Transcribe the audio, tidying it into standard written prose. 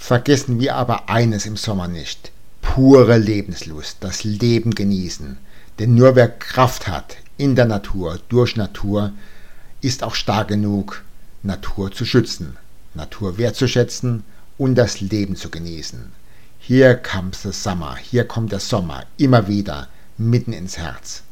Vergessen wir aber eines im Sommer nicht: pure Lebenslust, das Leben genießen. Denn nur wer Kraft hat in der Natur, durch Natur, ist auch stark genug, Natur zu schützen, Natur wertzuschätzen und das Leben zu genießen. Hier kommt der Sommer immer wieder mitten ins Herz.